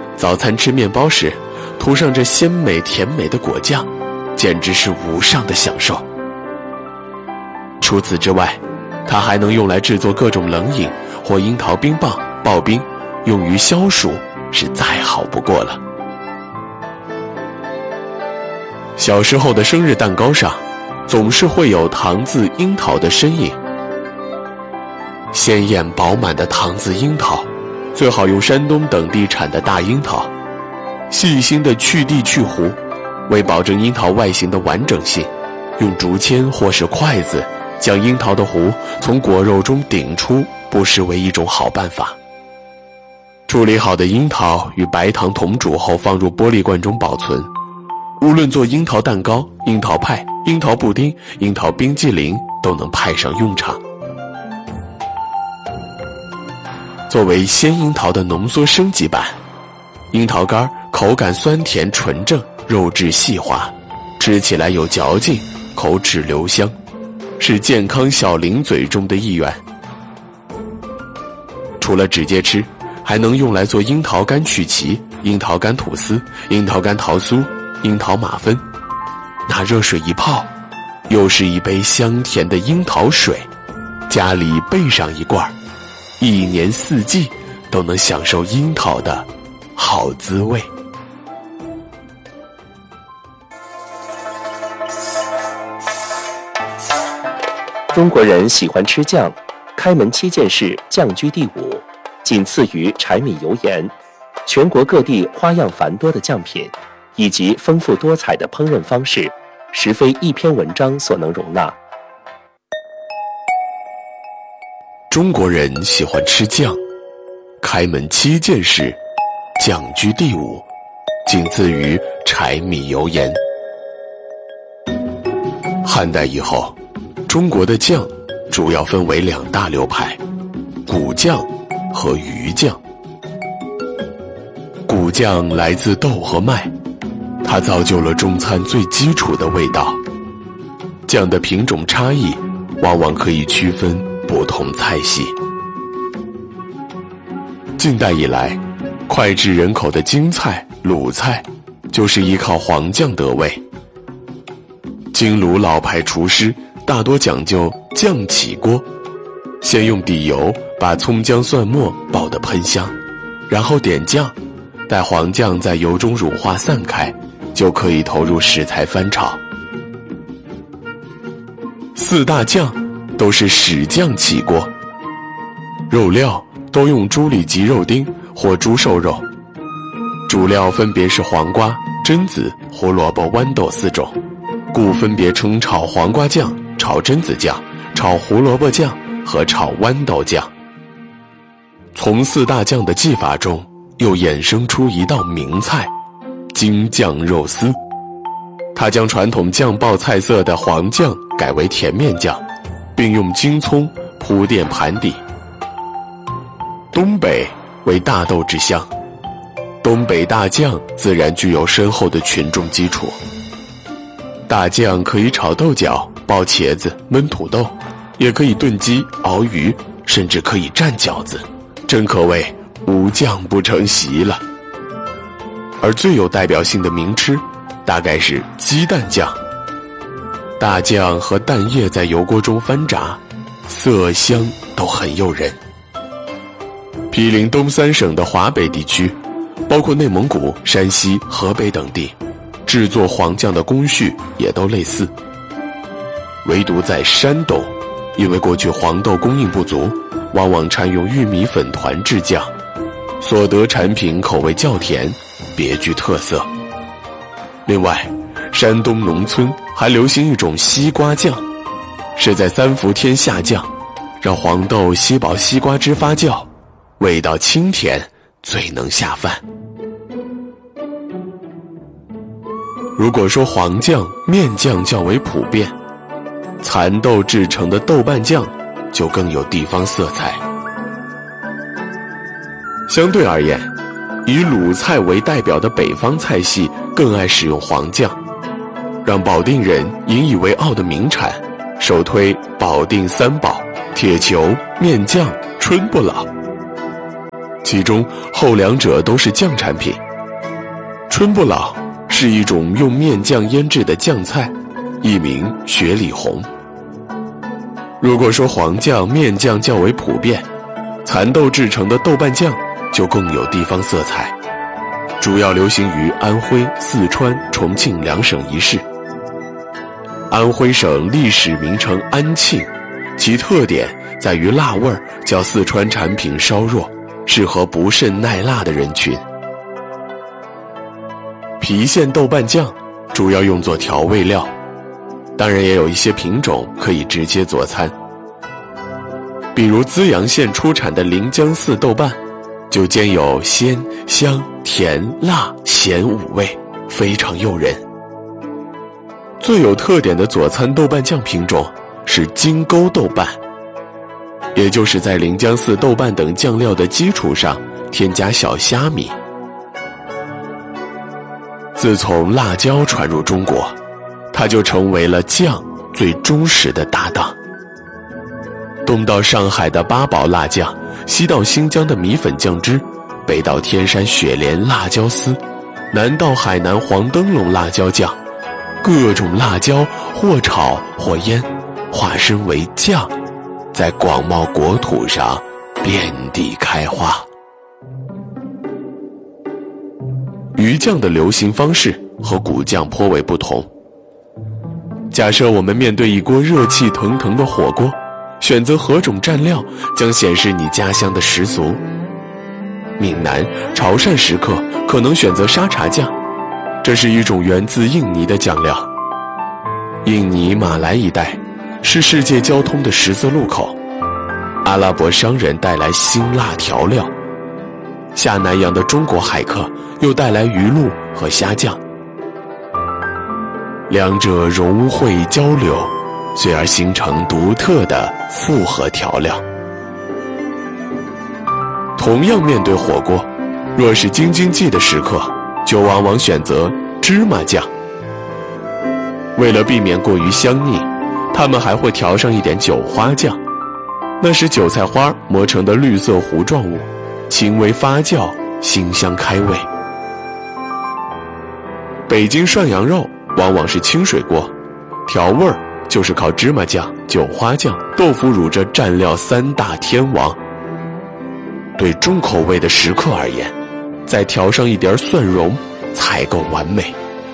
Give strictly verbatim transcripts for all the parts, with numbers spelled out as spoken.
早餐吃面包时涂上这鲜美甜美的果酱，简直是无上的享受。除此之外，它还能用来制作各种冷饮或樱桃冰棒、刨冰，用于消暑是再好不过了。小时候的生日蛋糕上总是会有糖渍樱桃的身影。鲜艳饱满的糖渍樱桃，最好用山东等地产的大樱桃，细心的去蒂去核，为保证樱桃外形的完整性，用竹签或是筷子将樱桃的核从果肉中顶出，不失为一种好办法。处理好的樱桃与白糖同煮后放入玻璃罐中保存，无论做樱桃蛋糕、樱桃派、樱桃布丁、樱桃冰激凌都能派上用场。作为鲜樱桃的浓缩升级版，樱桃干口感酸甜纯正，肉质细滑，吃起来有嚼劲，口齿留香，是健康小零嘴中的一员。除了直接吃，还能用来做樱桃干曲奇、樱桃干吐司、樱桃干桃酥、樱桃马芬。拿热水一泡，又是一杯香甜的樱桃水，家里备上一罐，一年四季都能享受樱桃的好滋味。 中国人喜欢吃酱，开门七件事酱居第五，仅次于柴米油盐。全国各地花样繁多的酱品，以及丰富多彩的烹饪方式，实非一篇文章所能容纳。 中国人喜欢吃酱，开门七件事酱居第五，仅次于柴米油盐。汉代以后，中国的酱主要分为两大流派，谷酱和鱼酱。谷酱来自豆和麦，它造就了中餐最基础的味道。酱的品种差异，往往可以区分不同菜系。近代以来，脍炙人口的京菜、鲁菜，就是依靠黄酱得味。京鲁老牌厨师大多讲究酱起锅，先用底油把葱姜蒜末爆得喷香，然后点酱，待黄酱在油中乳化散开，就可以投入食材翻炒。四大酱都是使酱起锅，肉料都用猪里脊肉丁或猪瘦肉，主料分别是黄瓜、榛子、胡萝卜、豌豆四种，故分别称炒黄瓜酱、炒榛子酱、炒胡萝卜酱和炒豌豆酱。从四大酱的技法中，又衍生出一道名菜京酱肉丝，它将传统酱爆菜色的黄酱改为甜面酱，并用京葱铺垫盘底。东北为大豆之乡，东北大酱自然具有深厚的群众基础。大酱可以炒豆角、包茄子、焖土豆，也可以炖鸡、熬鱼，甚至可以蘸饺子，真可谓无酱不成席了。而最有代表性的名吃，大概是鸡蛋酱。大酱和蛋液在油锅中翻炸，色香都很诱人。毗邻东三省的华北地区，包括内蒙古、山西、河北等地，制作黄酱的工序也都类似。唯独在山东，因为过去黄豆供应不足，往往掺用玉米粉团制酱，所得产品口味较甜，别具特色。另外，山东农村还流行一种西瓜酱，是在三伏天下酱，让黄豆吸饱西瓜汁发酵，味道清甜，最能下饭。如果说黄酱、面酱较为普遍，蚕豆制成的豆瓣酱就更有地方色彩。相对而言，以鲁菜为代表的北方菜系更爱使用黄酱，让保定人引以为傲的名产，首推保定三宝：铁球、面酱、春不老。 其中后两者都是酱产品。春不老是一种用面酱腌制的酱菜，艺名雪里红。如果说黄酱、面酱较为普遍，蚕豆制成的豆瓣酱就更有地方色彩，主要流行于安徽、四川、重庆两省一市。安徽省历史名称安庆，其特点在于辣味儿较四川产品稍弱，适合不甚耐辣的人群。郫县豆瓣酱主要用作调味料，当然也有一些品种可以直接佐餐。比如资阳县出产的临江寺豆瓣，就兼有鲜、香、甜、辣、咸五味，非常诱人。最有特点的佐餐豆瓣酱品种是金钩豆瓣，也就是在临江寺豆瓣等酱料的基础上添加小虾米。自从辣椒传入中国，它就成为了酱最忠实的搭档。东到上海的八宝辣酱，西到新疆的米粉酱汁，北到天山雪莲辣椒丝，南到海南黄灯笼辣椒酱，各种辣椒或炒或腌，化身为酱，在广袤国土上遍地开花。鱼酱的流行方式和古酱颇为不同。假设我们面对一锅热气腾腾的火锅，选择何种蘸料将显示你家乡的习俗。闽南、潮汕食客可能选择沙茶酱，这是一种源自印尼的酱料。印尼马来一带是世界交通的十字路口，阿拉伯商人带来辛辣调料，下南洋的中国海客又带来鱼露和虾酱，两者融汇交流，遂而形成独特的复合调料。同样面对火锅，若是京津冀的食客，就往往选择芝麻酱。为了避免过于香腻，他们还会调上一点韭花酱，那是韭菜花磨成的绿色糊状物，轻微发酵，馨香开胃。北京涮羊肉往往是清水锅，调味儿就是靠芝麻酱、韭花酱、豆腐乳这蘸料三大天王。对重口味的食客而言，再调上一点蒜蓉才够完美。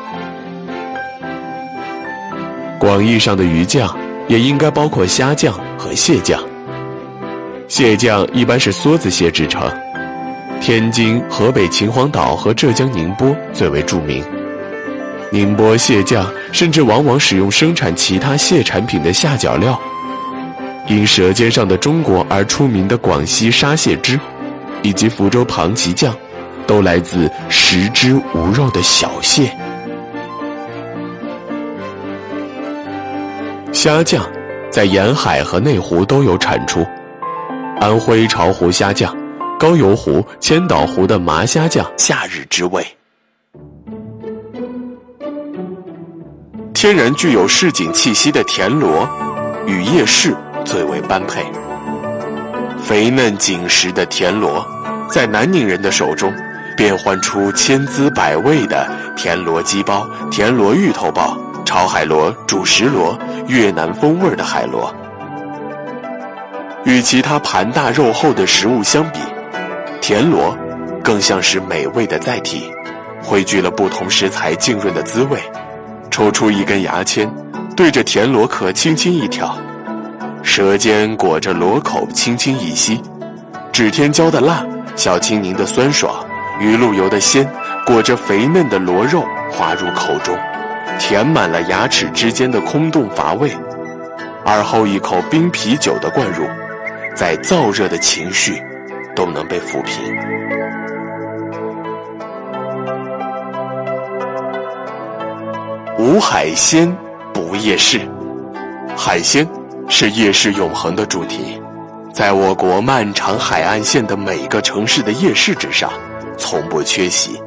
广义上的鱼酱也应该包括虾酱和蟹酱。蟹酱一般是梭子蟹制成，天津、河北秦皇岛和浙江宁波最为著名。宁波蟹酱甚至往往使用生产其他蟹产品的下脚料。因《舌尖上的中国》而出名的广西沙蟹汁，以及福州庞奇酱，都来自食之无肉的小蟹。虾酱在沿海和内湖都有产出，安徽巢湖虾酱、高邮湖、千岛湖的麻虾酱，夏日之味。天然具有市井气息的田螺，与夜市最为般配。肥嫩紧实的田螺，在南宁人的手中，变换出千滋百味的田螺鸡包、田螺芋头包、炒海螺、煮石螺、越南风味的海螺。与其他盘大肉厚的食物相比，田螺更像是美味的载体，汇聚了不同食材浸润的滋味。抽出一根牙签，对着田螺壳轻轻一挑，舌尖裹着螺口轻轻一吸，指天椒的辣，小青柠的酸爽，鱼露油的鲜，裹着肥嫩的螺肉滑入口中，填满了牙齿之间的空洞乏味。而后一口冰啤酒的灌入，再燥热的情绪都能被抚平。无海鲜不夜市，海鲜是夜市永恒的主题，在我国漫长海岸线的每个城市的夜市之上，从不缺席。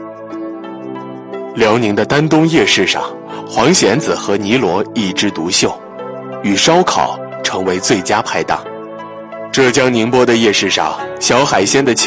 辽宁的丹东夜市上，黄蚬子和泥螺一枝独秀，与烧烤成为最佳拍档。浙江宁波的夜市上，小海鲜的